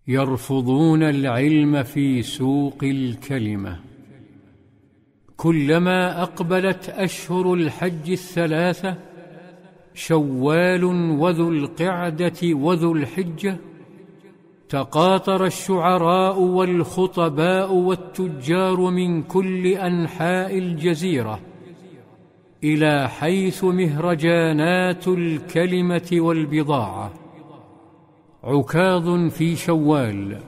يرفضون العلم في سوق الكلمة. كلما أقبلت أشهر الحج الثلاثة شوال وذو القعدة وذو الحجة تقاطر الشعراء والخطباء والتجار من كل أنحاء الجزيرة إلى حيث مهرجانات الكلمة والبضاعة. عكاظ في شوال،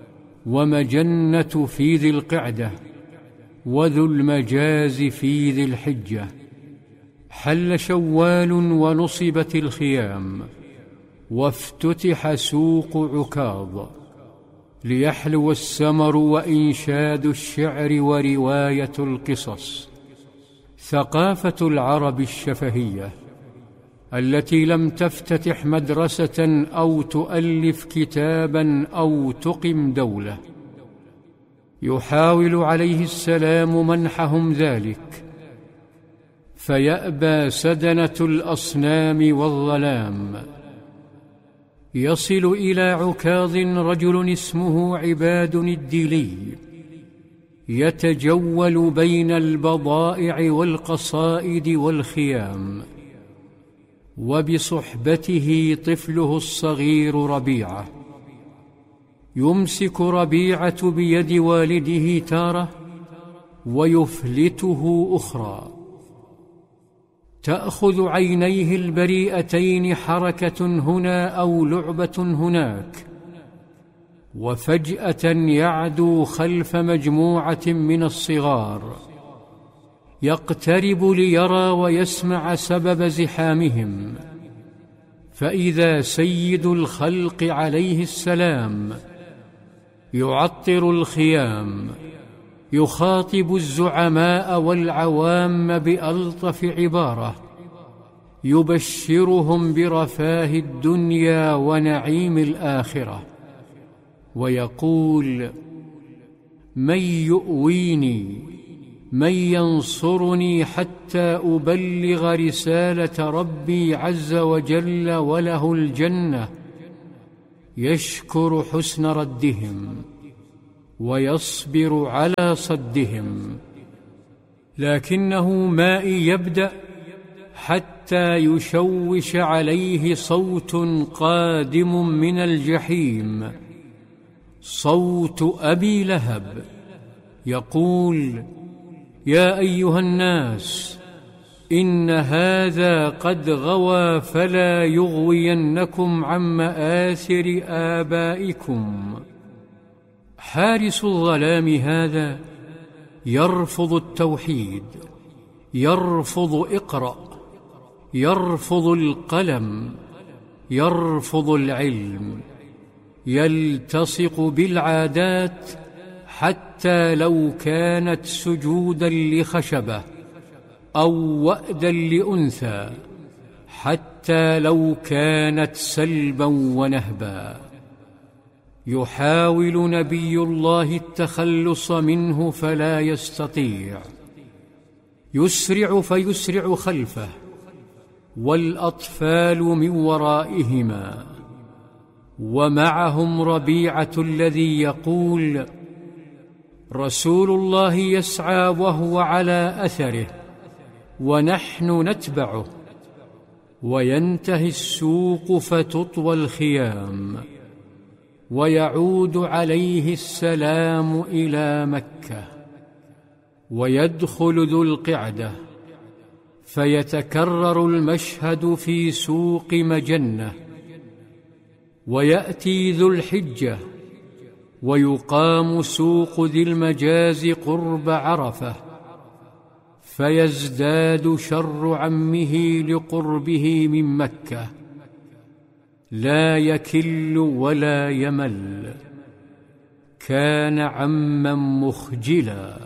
ومجنة في ذي القعدة، وذو المجاز في ذي الحجة. حل شوال ونصبت الخيام، وافتتح سوق عكاظ، ليحلو السمر وإنشاد الشعر ورواية القصص. ثقافة العرب الشفهية التي لم تفتتح مدرسة أو تؤلف كتابا أو تقم دولة. يحاول عليه السلام منحهم ذلك، فيأبى سدنة الأصنام والظلام. يصل إلى عكاظ رجل اسمه عباد الديلي، يتجول بين البضائع والقصائد والخيام، وبصحبته طفله الصغير ربيعة. يمسك ربيعة بيد والده تارة ويفلته أخرى. تأخذ عينيه البريئتين حركة هنا أو لعبة هناك، وفجأة يعدو خلف مجموعة من الصغار، يقترب ليرى ويسمع سبب زحامهم، فإذا سيد الخلق عليه السلام يعطر الخيام، يخاطب الزعماء والعوام بألطف عبارة، يبشرهم برفاه الدنيا ونعيم الآخرة، ويقول: من يؤويني، من ينصرني حتى أبلغ رسالة ربي عز وجل وله الجنة. يشكر حسن ردهم ويصبر على صدهم، لكنه ما يبدأ حتى يشوش عليه صوت قادم من الجحيم، صوت أبي لهب، يقول: يا أيها الناس، إن هذا قد غوى فلا يغوينكم عن مآثر آبائكم. حارس الظلام هذا يرفض التوحيد، يرفض اقرأ، يرفض القلم، يرفض العلم، يلتصق بالعادات حتى لو كانت سجودا لخشبة أو وأدا لأنثى، حتى لو كانت سلبا ونهبا. يحاول نبي الله التخلص منه فلا يستطيع، يسرع فيسرع خلفه، والأطفال من ورائهما، ومعهم ربيعة الذي يقول: رسول الله يسعى وهو على أثره ونحن نتبعه. وينتهي السوق فتطوى الخيام، ويعود عليه السلام إلى مكة، ويدخل ذو القعدة، فيتكرر المشهد في سوق مجنة. ويأتي ذو الحجة، ويقام سوق ذي المجاز قرب عرفة، فيزداد شر عمه لقربه من مكة، لا يكل ولا يمل، كان عما مخجلا.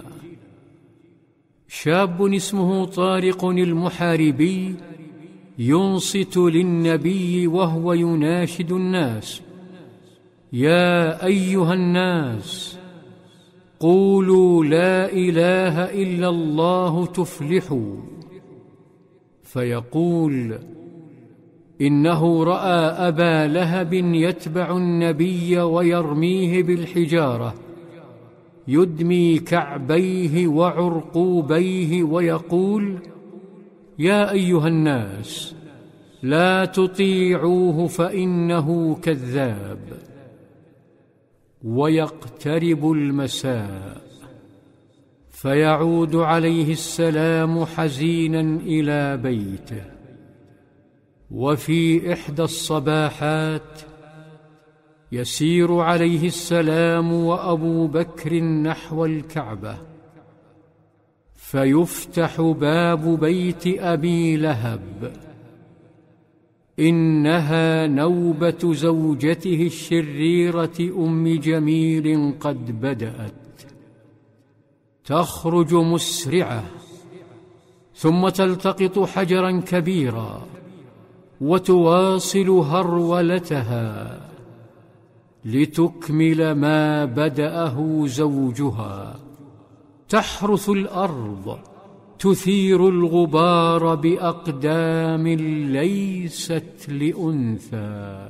شاب اسمه طارق المحاربي ينصت للنبي وهو يناشد الناس: يا أيها الناس، قولوا لا إله إلا الله تفلحوا. فيقول: إنه رأى أبا لهب يتبع النبي ويرميه بالحجارة، يدمي كعبيه وعرقوبيه ويقول: يا أيها الناس، لا تطيعوه فإنه كذاب. ويقترب المساء، فيعود عليه السلام حزينا إلى بيته. وفي إحدى الصباحات يسير عليه السلام وأبو بكر نحو الكعبة، فيفتح باب بيت أبي لهب. إنها نوبة زوجته الشريرة أم جميل قد بدأت. تخرج مسرعة، ثم تلتقط حجرا كبيرا وتواصل هرولتها لتكمل ما بدأه زوجها. تحرث الأرض، تثير الغبار بأقدام ليست لأنثى.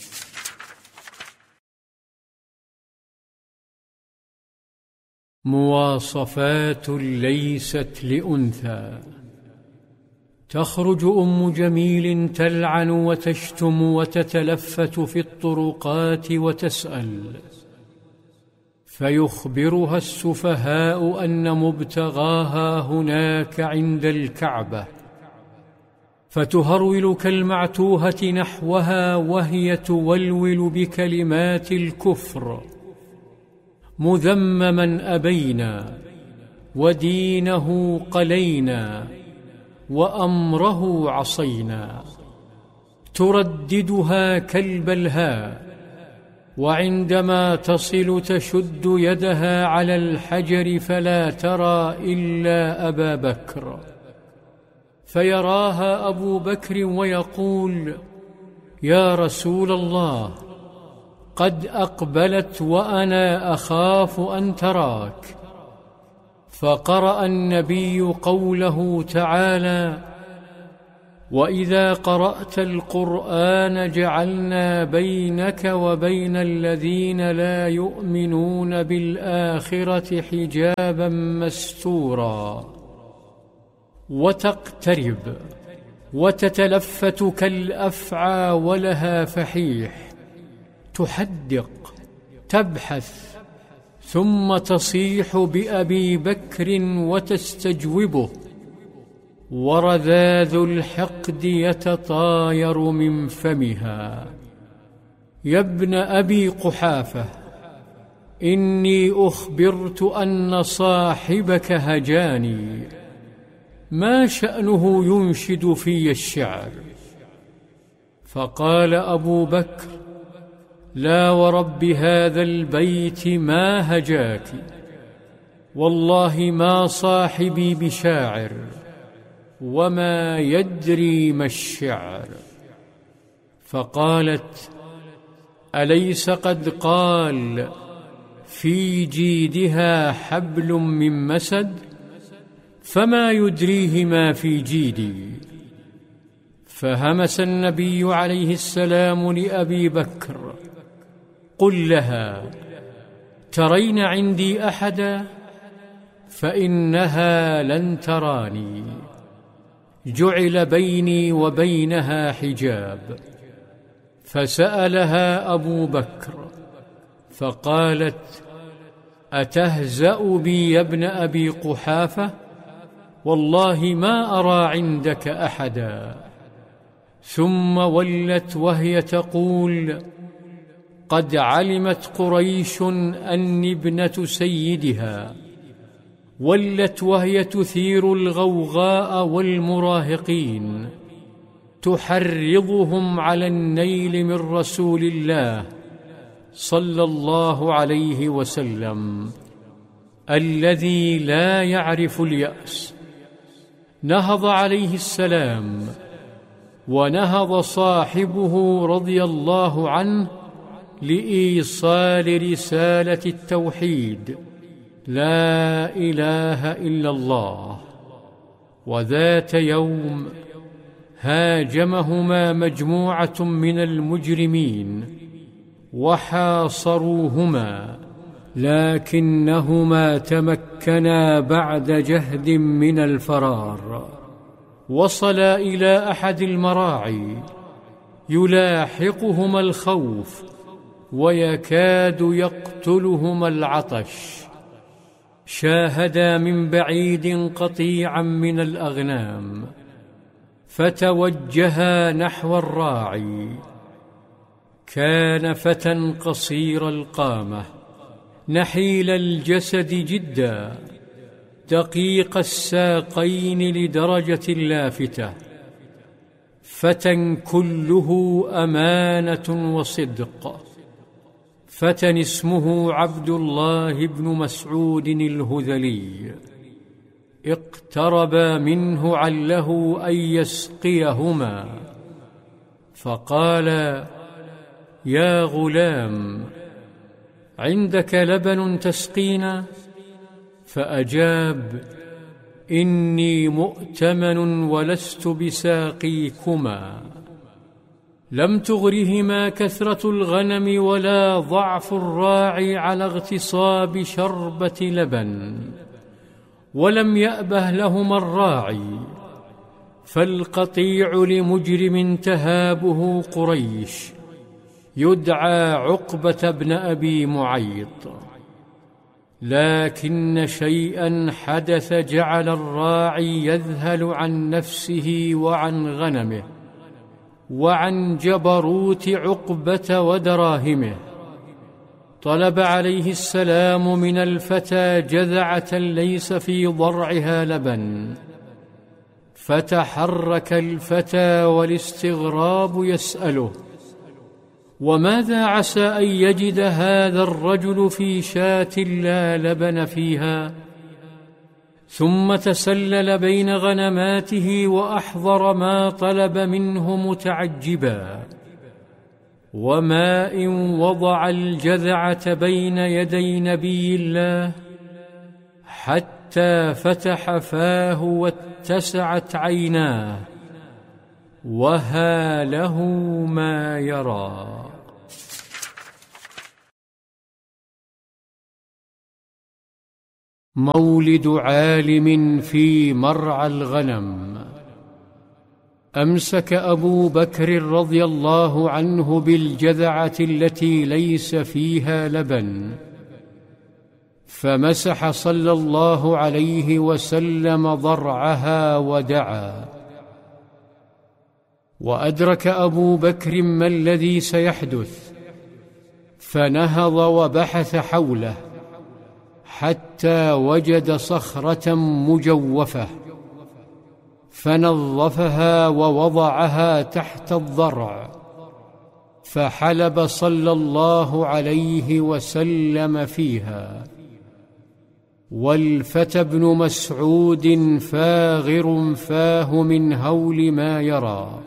مواصفات ليست لأنثى. تخرج أم جميل تلعن وتشتم وتتلفت في الطرقات وتسأل، فيخبرها السفهاء أن مبتغاها هناك عند الكعبة، فتهرول كالمعتوهة نحوها وهي تولول بكلمات الكفر: مذمما أبينا، ودينه قلينا، وأمره عصينا. ترددها كالبلهاء، وعندما تصل تشد يدها على الحجر فلا ترى إلا أبا بكر، فيراها أبو بكر ويقول: يا رسول الله، قد أقبلت وأنا أخاف أن تراك. فقرأ النبي قوله تعالى: وإذا قرأت القرآن جعلنا بينك وبين الذين لا يؤمنون بالآخرة حجابا مستورا. وتقترب وتتلفت كالأفعى ولها فحيح، تحدق، تبحث، ثم تصيح بأبي بكر وتستجوبه، ورذاذ الحقد يتطاير من فمها: يا ابن أبي قحافة، إني أخبرت أن صاحبك هجاني، ما شأنه ينشد في الشعر؟ فقال أبو بكر: لا ورب هذا البيت ما هجاك، والله ما صاحبي بشاعر، وما يدري ما الشعر. فقالت: أليس قد قال في جيدها حبل من مسد؟ فما يدريه ما في جيدي. فهمس النبي عليه السلام لأبي بكر: قل لها: ترين عندي أحدا؟ فإنها لن تراني، جعل بيني وبينها حجاب. فسألها أبو بكر فقالت: أتهزأ بي يا ابن أبي قحافة؟ والله ما أرى عندك أحدا. ثم ولت وهي تقول: قد علمت قريش أني ابنة سيدها. ولت وهي تثير الغوغاء والمراهقين، تحرضهم على النيل من رسول الله صلى الله عليه وسلم الذي لا يعرف اليأس. نهض عليه السلام، ونهض صاحبه رضي الله عنه لإيصال رسالة التوحيد: لا إله إلا الله. وذات يوم هاجمهما مجموعة من المجرمين وحاصروهما، لكنهما تمكنا بعد جهد من الفرار. وصلا إلى أحد المراعي يلاحقهما الخوف ويكاد يقتلهما العطش. شاهدا من بعيد قطيعا من الأغنام فتوجها نحو الراعي. كان فتى قصير القامة نحيل الجسد جدا، دقيق الساقين لدرجة لافتة، فتى كله أمانة وصدق، فتى اسمه عبد الله بن مسعود الهذلي. اقترب منه عله أن يسقيهما، فقال: يا غلام، عندك لبن تسقينا؟ فأجاب: إني مؤتمن ولست بساقيكما. لم تغرهما كثرة الغنم ولا ضعف الراعي على اغتصاب شربة لبن، ولم يأبه لهما الراعي، فالقطيع لمجرم تهابه قريش يدعى عقبة بن أبي معيط. لكن شيئا حدث جعل الراعي يذهل عن نفسه وعن غنمه وعن جبروت عقبة ودراهمه. طلب عليه السلام من الفتى جذعة ليس في ضرعها لبن، فتحرك الفتى والاستغراب يسأله: وماذا عسى أن يجد هذا الرجل في شاة لا لبن فيها؟ ثم تسلل بين غنماته وأحضر ما طلب منه متعجبا، وما إن وضع الجذعة بين يدي نبي الله حتى فتح فاه واتسعت عيناه، وها له ما يرى. مولد عالم في مرعى الغنم. أمسك أبو بكر رضي الله عنه بالجذعة التي ليس فيها لبن، فمسح صلى الله عليه وسلم ضرعها ودعا. وأدرك أبو بكر ما الذي سيحدث، فنهض وبحث حوله حتى وجد صخرة مجوفة، فنظفها ووضعها تحت الضرع، فحلب صلى الله عليه وسلم فيها. والفتى ابن مسعود فاغر فاه من هول ما يرى.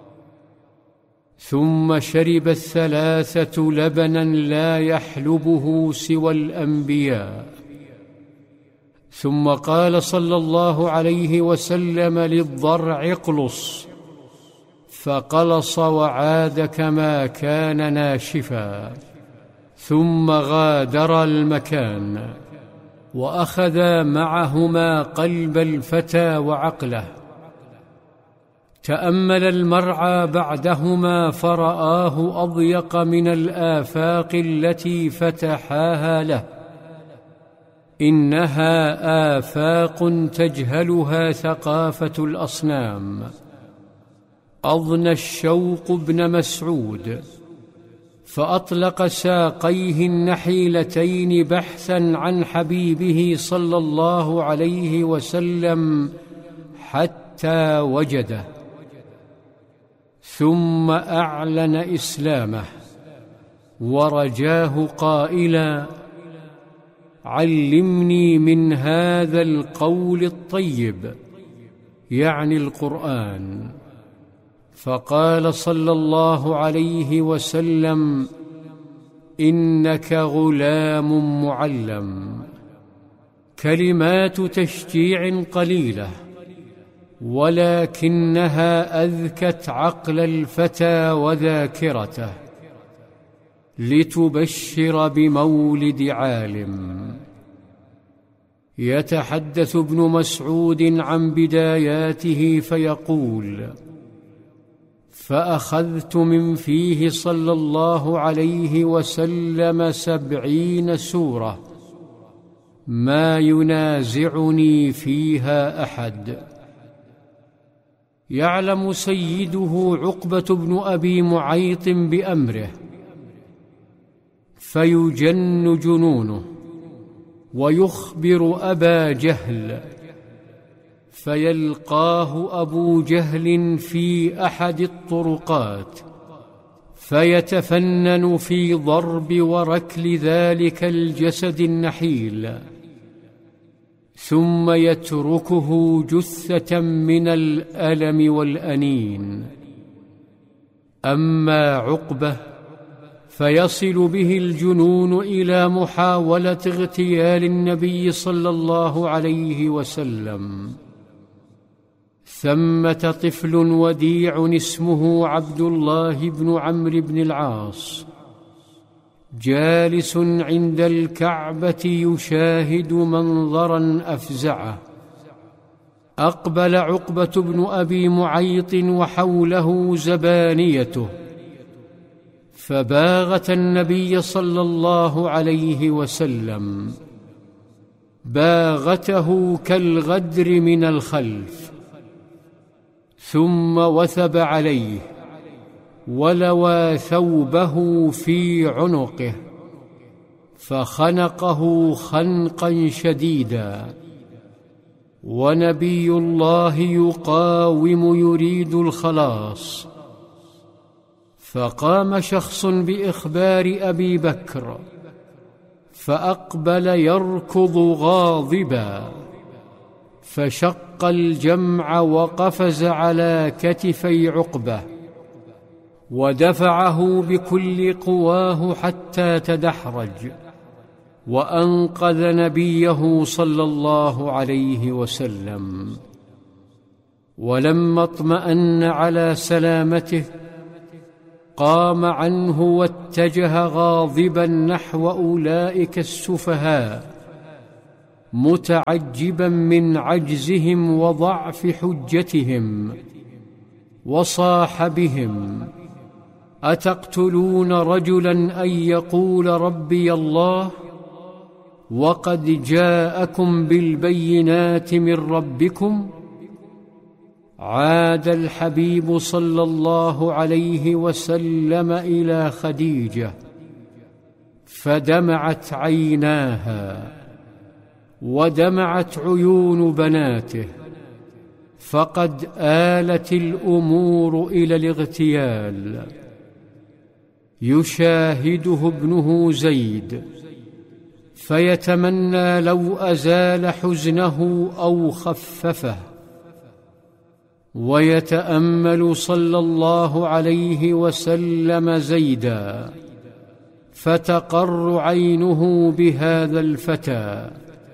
ثم شرب الثلاثة لبنا لا يحلبه سوى الأنبياء. ثم قال صلى الله عليه وسلم للضرع: اقلص، فقلص وعاد كما كان ناشفا، ثم غادر المكان، وأخذا معهما قلب الفتى وعقله. تأمل المرعى بعدهما فرآه أضيق من الآفاق التي فتحاها له. إنها آفاق تجهلها ثقافة الأصنام. أضنى الشوق ابن مسعود، فأطلق ساقيه النحيلتين بحثا عن حبيبه صلى الله عليه وسلم حتى وجده، ثم أعلن إسلامه ورجاه قائلا: علمني من هذا القول الطيب، يعني القرآن. فقال صلى الله عليه وسلم: إنك غلام معلم. كلمات تشجيع قليلة ولكنها أذكت عقل الفتى وذاكرته لتبشر بمولد عالم. يتحدث ابن مسعود عن بداياته فيقول: فأخذت من فيه صلى الله عليه وسلم 70 سورة ما ينازعني فيها أحد. يعلم سيده عقبة بن أبي معيط بأمره فيجن جنونه، ويخبر أبا جهل فيلقاه أبو جهل في أحد الطرقات فيتفنن في ضرب وركل ذلك الجسد النحيل، ثم يتركه جثة من الألم والأنين. أما عقبة فيصل به الجنون إلى محاولة اغتيال النبي صلى الله عليه وسلم. ثمة طفل وديع اسمه عبد الله بن عمرو بن العاص جالس عند الكعبة يشاهد منظرا أفزعه. أقبل عقبة بن أبي معيط وحوله زبانيته فباغت النبي صلى الله عليه وسلم، باغته كالغدر من الخلف، ثم وثب عليه ولوى ثوبه في عنقه فخنقه خنقا شديدا، ونبي الله يقاوم يريد الخلاص. فقام شخص بإخبار أبي بكر فأقبل يركض غاضبا، فشق الجمع وقفز على كتفي عقبة ودفعه بكل قواه حتى تدحرج، وأنقذ نبيه صلى الله عليه وسلم. ولما اطمأن على سلامته قام عنه واتجه غاضبا نحو أولئك السفهاء متعجبا من عجزهم وضعف حجتهم، وصاح بهم: أتقتلون رجلا أن يقول ربي الله وقد جاءكم بالبينات من ربكم؟ عاد الحبيب صلى الله عليه وسلم إلى خديجة فدمعت عيناها ودمعت عيون بناته، فقد آلت الأمور إلى الاغتيال. يشاهده ابنه زيد فيتمنى لو أزال حزنه أو خففه، ويتأمل صلى الله عليه وسلم زيدا فتقر عينه بهذا الفتى،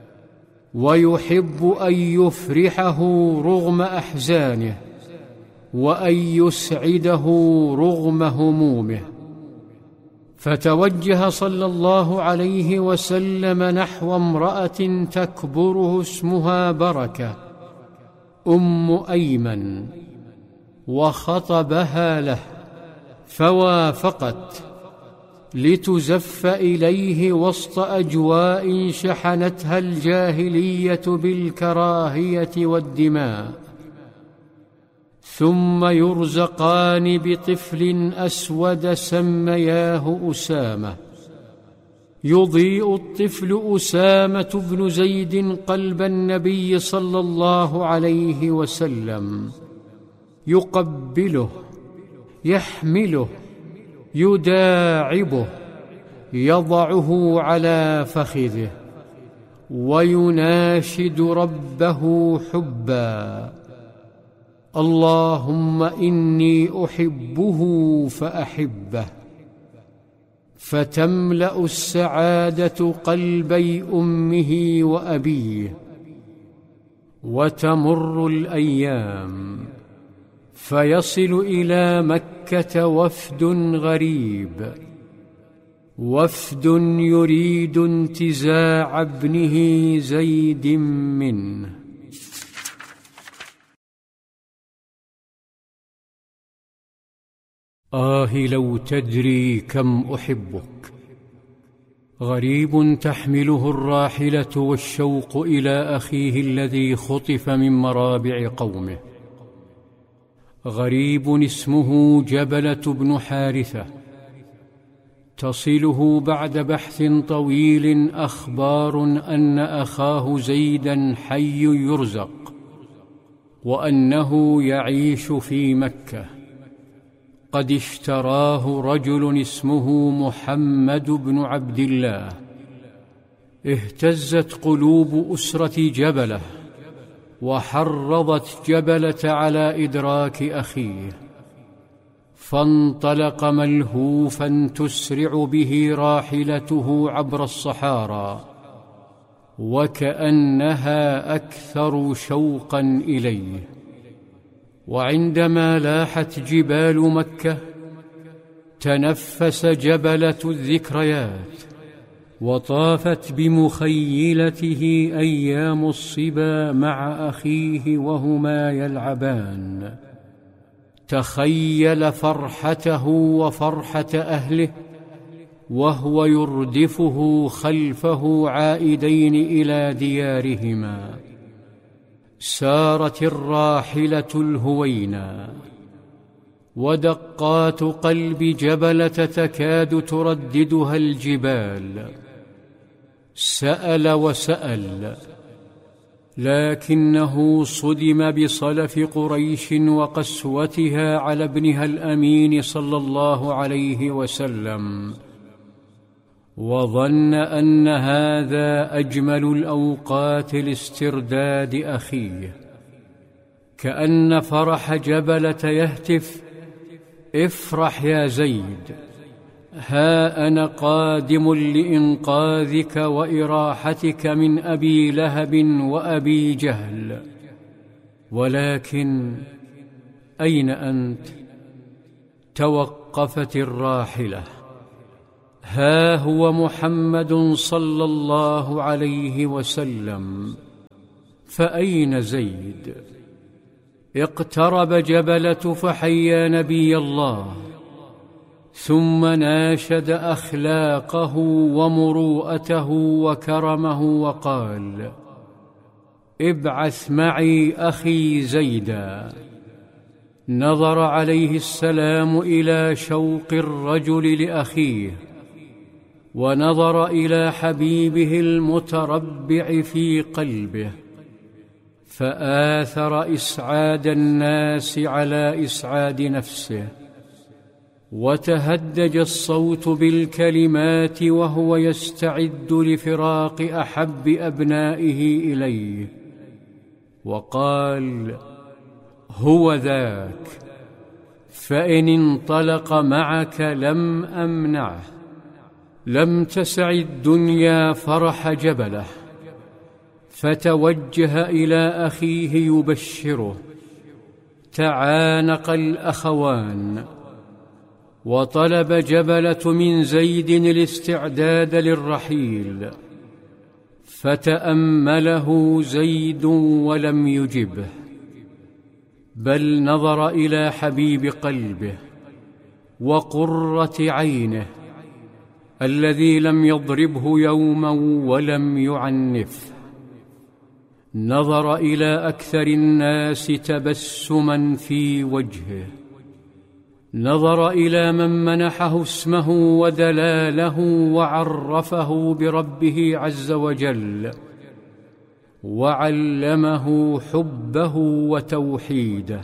ويحب أن يفرحه رغم أحزانه وأن يسعده رغم همومه. فتوجه صلى الله عليه وسلم نحو امرأة تكبره اسمها بركة أم أيمن وخطبها له، فوافقت لتزف إليه وسط أجواء شحنتها الجاهلية بالكراهية والدماء، ثم يرزقان بطفل أسود سمياه أسامة. يضيء الطفل أسامة بن زيد قلب النبي صلى الله عليه وسلم، يقبله، يحمله، يداعبه، يضعه على فخذه، ويناشد ربه حبا: اللهم إني أحبه فأحبه. فتملأ السعادة قلبي أمه وأبيه، وتمر الأيام فيصل إلى مكة وفد غريب، وفد يريد انتزاع ابنه زيد منه. لو تدري كم أحبك. غريب تحمله الراحلة والشوق إلى أخيه الذي خطف من مرابع قومه. غريب اسمه جبلة بن حارثة. تصله بعد بحث طويل أخبار أن أخاه زيدا حي يرزق، وأنه يعيش في مكة. قد اشتراه رجل اسمه محمد بن عبد الله. اهتزت قلوب أسرة جبلة، وحرضت جبلة على إدراك أخيه، فانطلق ملهوفا تسرع به راحلته عبر الصحارى، وكأنها أكثر شوقا إليه. وعندما لاحت جبال مكة تنفس جبلة الذكريات، وطافت بمخيلته أيام الصبا مع أخيه وهما يلعبان. تخيل فرحته وفرحة أهله وهو يردفه خلفه عائدين إلى ديارهما. سارت الراحلة الهوينا، ودقات قلب جبلة تكاد ترددها الجبال. سأل وسأل، لكنه صدم بصلف قريش وقسوتها على ابنها الأمين صلى الله عليه وسلم، وظن أن هذا أجمل الأوقات لاسترداد أخيه. كأن فرح جبلة يهتف: افرح يا زيد، ها أنا قادم لإنقاذك وإراحتك من أبي لهب وأبي جهل. ولكن أين أنت؟ توقفت الراحلة. ها هو محمد صلى الله عليه وسلم، فأين زيد؟ اقترب جبلة فحيا نبي الله، ثم ناشد أخلاقه ومروءته وكرمه وقال: ابعث معي أخي زيدا. نظر عليه السلام إلى شوق الرجل لأخيه، ونظر إلى حبيبه المتربع في قلبه، فآثر إسعاد الناس على إسعاد نفسه. وتهدج الصوت بالكلمات وهو يستعد لفراق أحب أبنائه إليه، وقال: هو ذاك، فإن انطلق معك لم أمنعه. لم تسع الدنيا فرح جبله، فتوجه إلى أخيه يبشره. تعانق الأخوان، وطلب جبلة من زيد الاستعداد للرحيل، فتأمله زيد ولم يجبه، بل نظر إلى حبيب قلبه وقرة عينه الذي لم يضربه يوما ولم يعنفه. نظر إلى أكثر الناس تبسما في وجهه، نظر إلى من منحه اسمه ودلاله وعرفه بربه عز وجل، وعلمه حبه وتوحيده.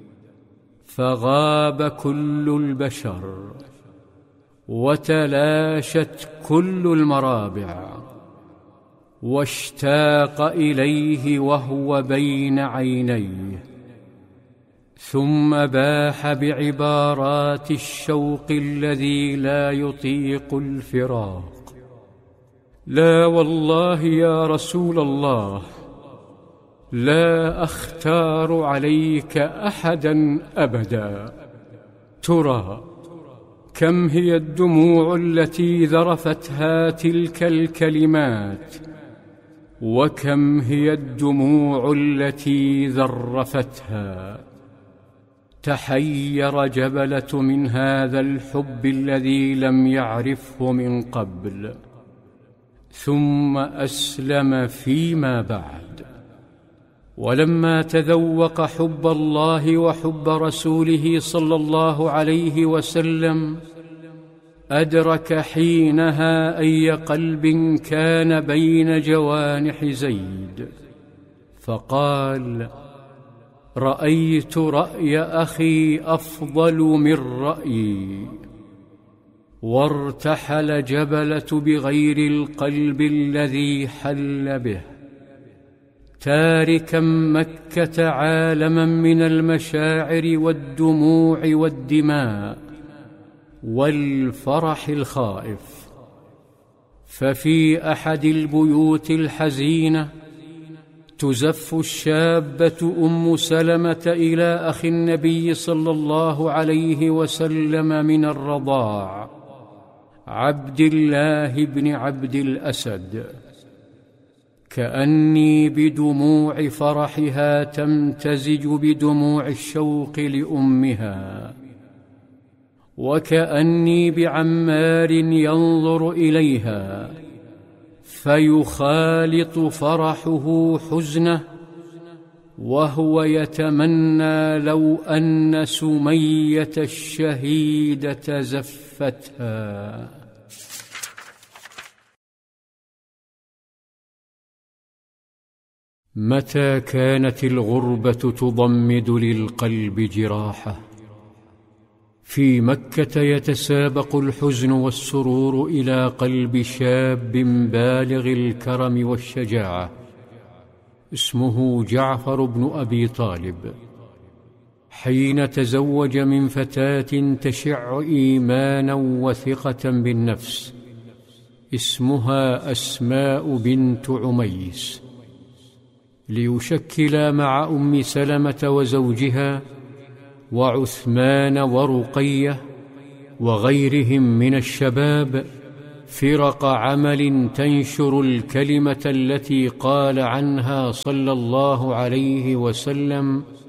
فغاب كل البشر، وتلاشت كل المرابع، واشتاق إليه وهو بين عينيه، ثم باح بعبارات الشوق الذي لا يطيق الفراق: لا والله يا رسول الله، لا أختار عليك أحدا أبدا. ترى كم هي الدموع التي ذرفتها تلك الكلمات، وكم هي الدموع التي ذرفتها. تحير جبلة من هذا الحب الذي لم يعرفه من قبل، ثم أسلم فيما بعد. ولما تذوق حب الله وحب رسوله صلى الله عليه وسلم، أدرك حينها أي قلب كان بين جوانح زيد، فقال: رأيت رأي أخي أفضل من رأيي. وارتحل جبلة بغير القلب الذي حل به، تاركا مكة عالما من المشاعر والدموع والدماء والفرح الخائف. ففي أحد البيوت الحزينة تزف الشابة أم سلمة إلى أخي النبي صلى الله عليه وسلم من الرضاع، عبد الله بن عبد الأسد، كأني بدموع فرحها تمتزج بدموع الشوق لأمها، وكأني بعمار ينظر إليها فيخالط فرحه حزنه، وهو يتمنى لو أن سمية الشهيدة زفتها. متى كانت الغربة تضمد للقلب جراحه، في مكة يتسابق الحزن والسرور إلى قلب شاب بالغ الكرم والشجاعة، اسمه جعفر بن أبي طالب، حين تزوج من فتاة تشع إيمانا وثقة بالنفس، اسمها أسماء بنت عميس، ليشكل مع أم سلمة وزوجها وعثمان ورقية وغيرهم من الشباب فرق عمل تنشر الكلمة التي قال عنها صلى الله عليه وسلم: